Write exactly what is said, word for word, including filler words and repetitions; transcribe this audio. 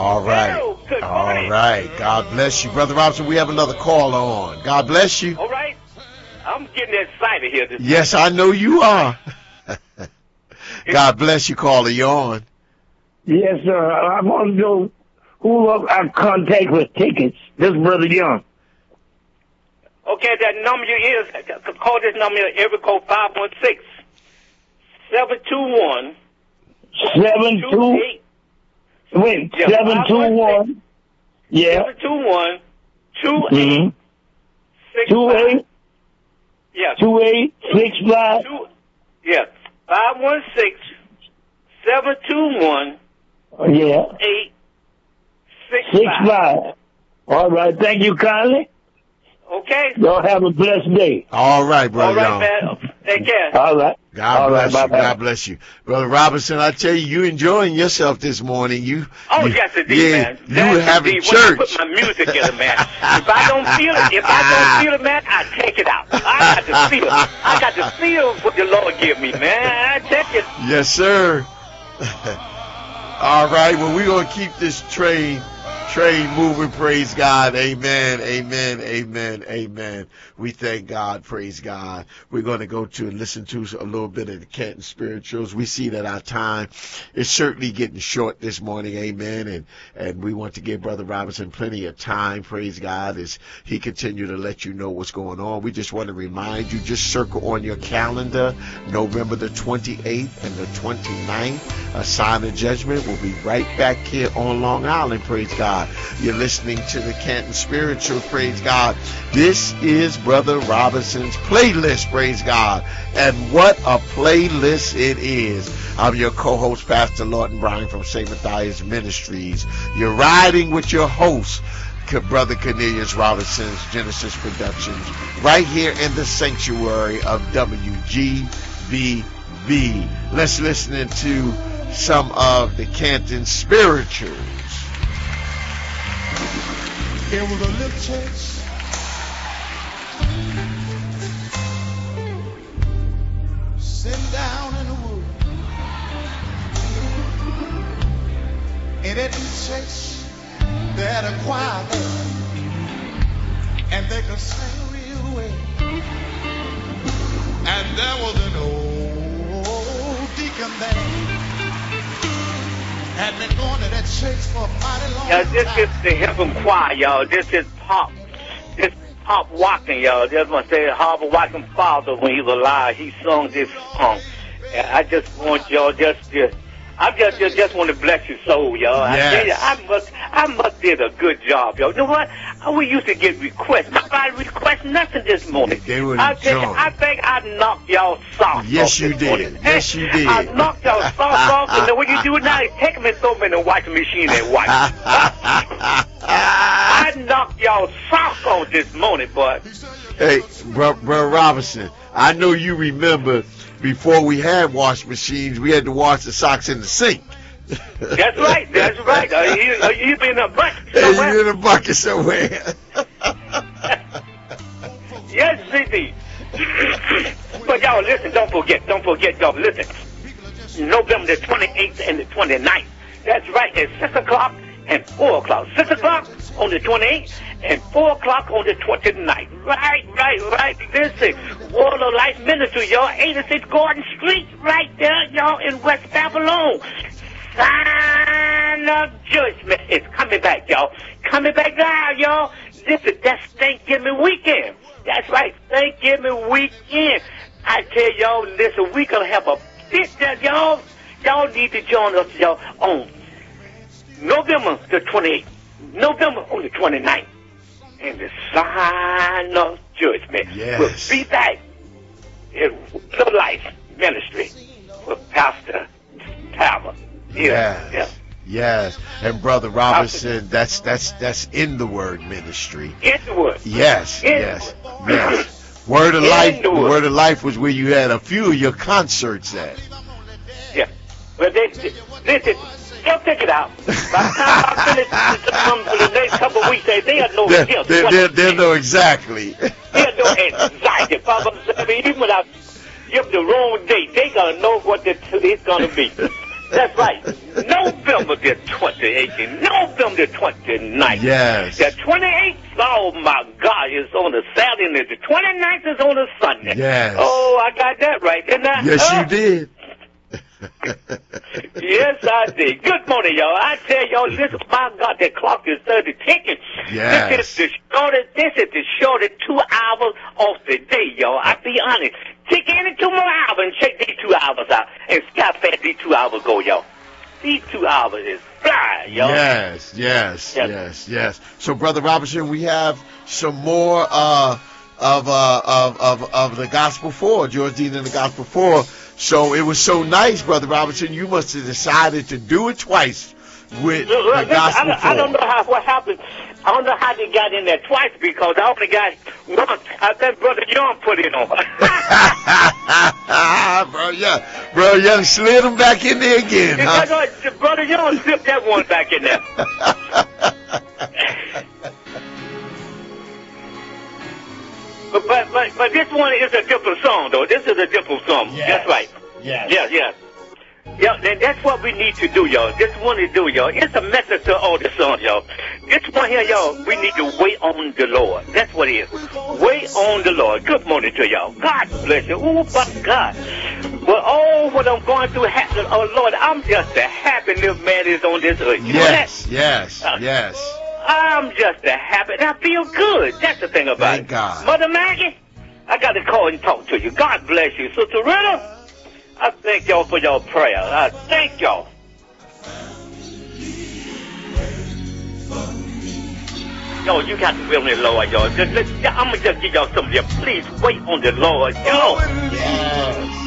All right. Hello, good All morning. right. God bless you. Brother Robinson, we have another caller on. God bless you. All right. I'm getting excited here this Yes, I know you are. God bless you, caller. You're on. Yes, sir. I want to know who I contact with tickets. This is Brother Young. Okay, that number is, call this number, area code five one six, seven two one, Seven two, wait, Yeah, seven two one, yeah, seven two one, two eight mm-hmm. six two five. eight, Yeah. two eight six five. Two, yeah, five one six, seven two one, Yeah, eight six six five. five. All right, thank you kindly. Okay. Y'all have a blessed day. All right, Brother All right, Young. man. Take care. All right. God All bless right, you. bye-bye. God bless you. Brother Robinson, I tell you, you enjoying yourself this morning. You, Oh, you, yes, indeed, yeah, man. You Yes, were having indeed. When I church. put my music in, man. If I don't feel it, if I don't feel it, man, I take it out. I got to feel it. I got to feel what the Lord give me, man. I take it. Yes, sir. All right, well, we're going to keep this train train moving. Praise God. Amen, amen, amen, amen. We thank God. Praise God. We're going to go to and listen to a little bit of the Canton Spirituals. We see that our time is certainly getting short this morning. Amen. And, and we want to give Brother Robinson plenty of time. Praise God, as he continue to let you know what's going on. We just want to remind you, just circle on your calendar, November the twenty-eighth and the twenty-ninth. A Sign of Judgment will be right back here on Long Island. Praise God. You're listening to the Canton Spiritual. Praise God. This is Brother Robinson's playlist. Praise God. And what a playlist it is. I'm your co-host, Pastor Lawton Bryan from Saint Matthias Ministries. You're riding with your host, Brother Cornelius Robinson's Genesis Productions, right here in the sanctuary of W G B B. Let's listen to some of the Canton Spirituals. It was a little church sitting down in the woods. And at the church, they had a choir there, and they could sing real well. And there was an old deacon there. Had been going to that church for a mighty long Yeah, time. this is the Heaven Choir, y'all. This is Pop. This Pop Watson, y'all. Just want to say Harvard Watson father, when he was alive, he sung this song. And I just want y'all just to, I just, just just want to bless your soul, y'all. Yes. I tell you, I must I must did a good job, y'all. You know what? We used to get requests. Nobody request nothing this morning. They were I tell you, enjoying. I think I knocked y'all socks Yes, off you this did. morning. Yes, you did. I knocked y'all socks off, and then what you do now is take them and throw them in the washing machine and wash. I knocked y'all socks off this morning, boy. Hey, bro, bro Robinson, I know you remember before we had wash machines, we had to wash the socks in the sink. That's right. That's right. Uh, you, uh, you be in a bucket Hey, somewhere. you in a bucket somewhere. Yes, indeed. But y'all, listen. Don't forget. Don't forget, y'all. Listen. November the twenty-eighth and the twenty-ninth. That's right. At six o'clock and four o'clock. Six o'clock on the twenty-eighth and four o'clock on the twenty-ninth. Right, right, right. Listen. World of Life Ministry, y'all. eighty-six Gordon Street, right there, y'all, in West Babylon. Sign of Judgment is coming back, y'all. Coming back now, y'all. Listen, that's Thanksgiving weekend. That's right, Thanksgiving weekend. I tell y'all, listen, we gonna have a fit there, y'all. Y'all need to join us, y'all, on November the twenty-eighth, November on the twenty-ninth, and the Sign of Judgment Yes. will be back in the Life Ministry with Pastor Talbot. Yes. Yeah. Yes. And Brother Robinson, that's that's that's in the Word Ministry. In the Word. Yes, In yes, the Word. yes. Word of In Life, the the Word. Word of Life was where you had a few of your concerts at. Yeah. But they, they, listen, they'll pick it out. By the time I finish um, for the next couple of weeks, they, they'll know They, just they, what they, it they is. know exactly. They'll know exactly. I mean, even without give the wrong date, they gonna know what the, it's gonna be. That's right. November the twenty-ninth. Association, November twenty-ninth. Yes. The twenty-eighth, oh my God, is on a Saturday, and the twenty-ninth is on a Sunday. Yes. Oh, I got that right, didn't I? Yes, huh? you did. Yes, I did. Good morning, y'all. I tell y'all, listen, my God, the clock is thirty ticking. Yes. This is the shortest, this is the shortest two hours of the day, y'all. I be honest. Take any two more hours and check these two hours out. And stop fast these two hours go, y'all. These two hours is fly, y'all. Yes, yes, Yes. yes, yes. So, Brother Robinson, we have some more uh, of, uh, of of of the Gospel four, George Dean and the Gospel four. So it was so nice, Brother Robinson. You must have decided to do it twice with Look, look, the listen, Gospel I, don't, four. I don't know how what happened. I don't know how they got in there twice because I only got one. I think Brother Young put it on. Bro, yeah, Bro Young slid him back in there again, huh? Huh? Brother Young slipped that one back in there. But, but but but this one is a different song, though. This is a different song. Yes. That's right. Yes. Yeah, yeah. Yeah, and that's what we need to do, y'all. This one to do, y'all. It's a message to all the sons, y'all. This one here, y'all, we need to wait on the Lord. That's what it is. Wait on the Lord. Good morning to y'all. God bless you. Oh, my God. Well, all what I'm going through, ha- oh, Lord, I'm just a happy little man is on this earth. You know that? Yes, yes, Uh, yes. I'm just a happy, and I feel good. That's the thing about Thank it. God. Mother Maggie, I got to call and talk to you. God bless you. Sister Rita, I thank y'all for your prayer. I thank y'all. Yo, you got to wait on the Lord, y'all. Just, let, I'm going to just give y'all some of you. Please wait on the Lord, y'all. Yes.